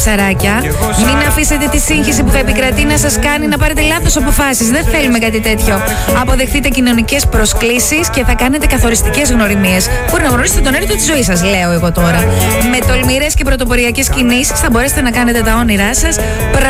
κοριτσαράκια. Μην αφήσετε τη σύγχυση που θα επικρατεί να σας κάνει να πάρετε λάθος αποφάσεις. Δεν θέλουμε κάτι τέτοιο. Αποδεχτείτε κοινωνικές προσκλήσεις και θα κάνετε καθοριστικές γνωριμίες. Μπορεί να γνωρίσετε τον έρωτα της ζωής σας, λέω εγώ τώρα. Με τολμηρές και πρωτοποριακές κινήσεις θα μπορέσετε να κάνετε τα όνειρά σας